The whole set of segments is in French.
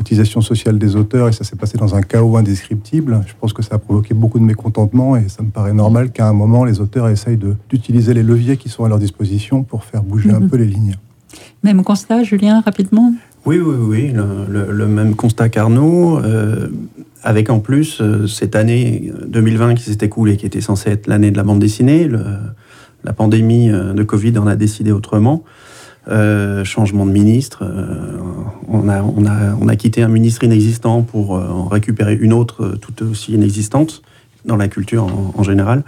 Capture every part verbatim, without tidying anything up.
cotisation sociale des auteurs, et ça s'est passé dans un chaos indescriptible. Je pense que ça a provoqué beaucoup de mécontentement, et ça me paraît normal qu'à un moment, les auteurs essayent de, d'utiliser les leviers qui sont à leur disposition pour faire bouger mmh. un peu les lignes. Même constat, Julien, rapidement ? Oui, oui, oui, le, le, le même constat qu'Arnaud, euh, avec en plus euh, cette année deux mille vingt qui s'est écoulée, qui était censée être l'année de la bande dessinée. Le, la pandémie de Covid en a décidé autrement. Euh, changement de ministre, euh, on, a, on, a, on a quitté un ministre inexistant pour euh, en récupérer une autre euh, tout aussi inexistante dans la culture en, en général.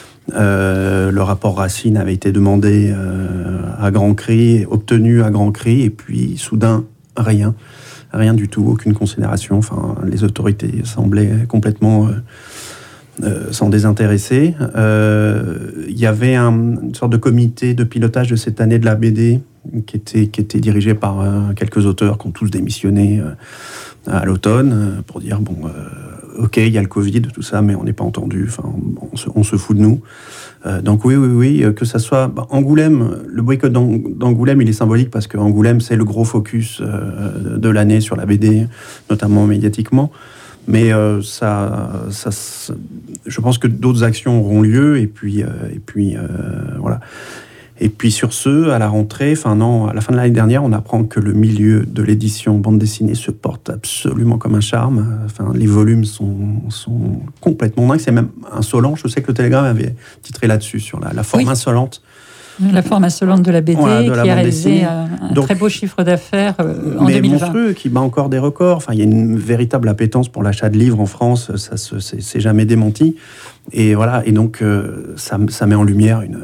Euh, le rapport Racine avait été demandé euh, à grands cris, obtenu à grands cris, et puis soudain, rien. Rien du tout, aucune considération. Enfin, les autorités semblaient complètement euh, euh, s'en désintéresser. Il euh, y avait un, une sorte de comité de pilotage de cette année de la B D qui était, qui était dirigé par euh, quelques auteurs qui ont tous démissionné euh, à l'automne euh, pour dire, bon, euh, ok, il y a le Covid, tout ça, mais on n'est pas entendu, enfin, on, on, se, on se fout de nous. Euh, donc oui, oui, oui, que ça soit... Bah, Angoulême, le boycott d'Angoulême, il est symbolique parce qu'Angoulême, c'est le gros focus euh, de l'année sur la B D, notamment médiatiquement. Mais euh, ça, ça, ça, je pense que d'autres actions auront lieu, et puis, euh, et puis euh, voilà. Et puis sur ce, à la rentrée, enfin non, à la fin de l'année dernière, on apprend que le milieu de l'édition bande dessinée se porte absolument comme un charme. Enfin, les volumes sont, sont complètement dingues. C'est même insolent. Je sais que le Télégramme avait titré là-dessus, sur la, la forme oui. insolente. La forme insolente de la B D, voilà, de la qui a réalisé un, un Donc, très beau chiffre d'affaires euh, en deux mille vingt. Mais monstrueux, qui bat encore des records. Enfin, il y a une véritable appétence pour l'achat de livres en France. Ça, c'est, c'est jamais démenti. Et voilà. Et donc, euh, ça, ça met en lumière une...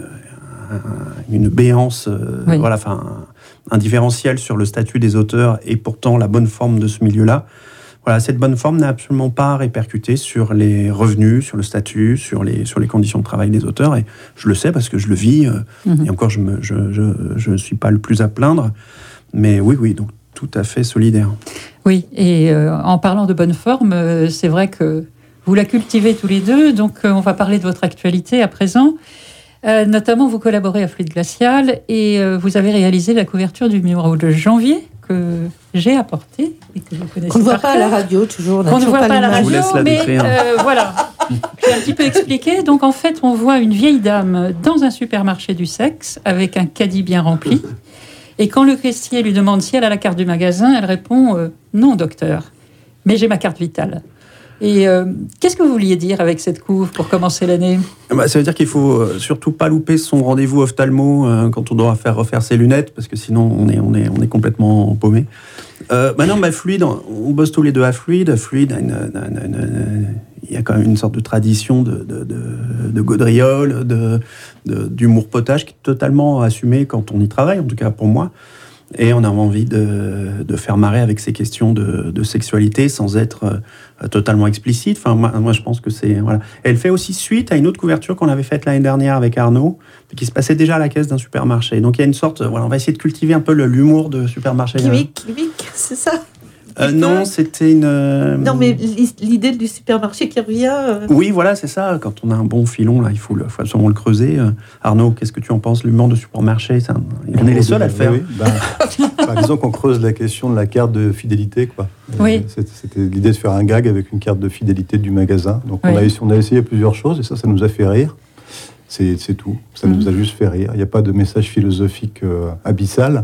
une béance, euh, oui. voilà, enfin, un, un différentiel sur le statut des auteurs et pourtant la bonne forme de ce milieu-là. Voilà, cette bonne forme n'a absolument pas répercuté sur les revenus, sur le statut, sur les, sur les conditions de travail des auteurs. Et je le sais parce que je le vis. Euh, mm-hmm. Et encore, je ne je, je, je suis pas le plus à plaindre. Mais oui, oui, donc tout à fait solidaire. Oui, et euh, en parlant de bonne forme, euh, c'est vrai que vous la cultivez tous les deux. Donc, euh, on va parler de votre actualité à présent. Euh, notamment, vous collaborez à Fluide Glacial et euh, vous avez réalisé la couverture du numéro de janvier que j'ai apporté et que vous connaissez. Qu'on ne voit pas à la radio, toujours. Qu'on ne voit pas à la radio, la mais euh, voilà. Je vais un petit peu expliquer. Donc, en fait, on voit une vieille dame dans un supermarché du sexe avec un caddie bien rempli. Et quand le caissier lui demande si elle a la carte du magasin, elle répond euh, « Non, docteur, mais j'ai ma carte vitale ». Et euh, qu'est-ce que vous vouliez dire avec cette couve pour commencer l'année ? Bah, ça veut dire qu'il faut surtout pas louper son rendez-vous ophtalmo euh, quand on doit faire refaire ses lunettes, parce que sinon on est, on est, on est complètement paumé. Euh, maintenant, bah, Fluide, on bosse tous les deux à Fluide. Fluide, a une, une, une, une, il y a quand même une sorte de tradition de, de, de, de gaudriole, de, de, d'humour potage qui est totalement assumé quand on y travaille, en tout cas pour moi. Et on a envie de, de faire marrer avec ces questions de, de sexualité sans être euh, totalement explicite. Enfin, moi, moi, je pense que c'est... Voilà. Elle fait aussi suite à une autre couverture qu'on avait faite l'année dernière avec Arnaud, qui se passait déjà à la caisse d'un supermarché. Donc il y a une sorte... Voilà, on va essayer de cultiver un peu le, l'humour de supermarché. Gimmick, gimmick, c'est ça ? Euh, non, c'était une... Euh... Non, mais l'idée du supermarché qui revient... Euh... Oui, voilà, c'est ça. Quand on a un bon filon, là, il faut, le, faut absolument le creuser. Euh, Arnaud, qu'est-ce que tu en penses ? L'humour de supermarché, ça, on est les seuls à le faire. Oui, bah, bah, disons qu'on creuse la question de la carte de fidélité, quoi. Oui. C'était, c'était l'idée de faire un gag avec une carte de fidélité du magasin. Donc oui. on, a, on a essayé plusieurs choses, et ça, ça nous a fait rire. C'est, c'est tout. Ça mmh. nous a juste fait rire. Il n'y a pas de message philosophique euh, abyssal,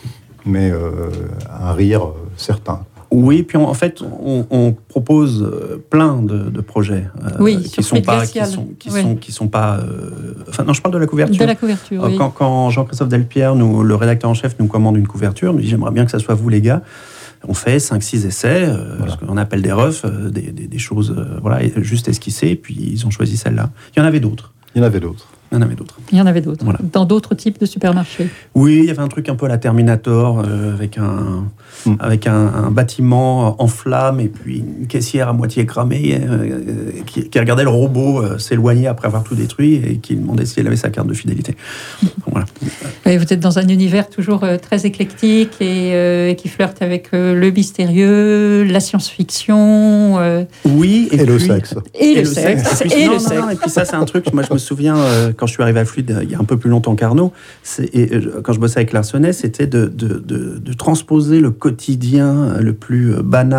mais euh, un rire euh, certain. Oui, puis en fait, on, on propose plein de, de projets euh, oui, qui sont pas, qui sont, qui oui. sont, qui sont pas. Euh, enfin, non, je parle de la couverture. De la couverture. Oui. Quand, quand Jean-Christophe Delpierre, nous, le rédacteur en chef, nous commande une couverture, nous dit j'aimerais bien que ça soit vous les gars. On fait cinq six essais, euh, voilà. ce qu'on appelle des refs, euh, des, des, des choses, euh, voilà, juste esquissées, puis ils ont choisi celle-là. Il y en avait d'autres. Il y en avait d'autres. Il y en avait d'autres. Il y en avait d'autres. Voilà. Dans d'autres types de supermarchés. Oui, il y avait un truc un peu à la Terminator, euh, avec, un, mm. avec un, un bâtiment en flammes et puis une caissière à moitié cramée euh, qui, qui regardait le robot euh, s'éloigner après avoir tout détruit et qui demandait si elle avait sa carte de fidélité. Mm. Voilà. Et vous êtes dans un univers toujours euh, très éclectique et, euh, et qui flirte avec euh, le mystérieux, la science-fiction. Euh, oui, et, et puis, le sexe. Et, et le sexe. sexe. Et, puis, et non, le non, sexe. non, et puis ça, c'est un truc, moi je me souviens... Euh, quand je suis arrivé à Fluide, il y a un peu plus longtemps qu'Arnaud, c'est, et, quand je bossais avec Larsonnet, c'était de, de, de, de transposer le quotidien le plus banal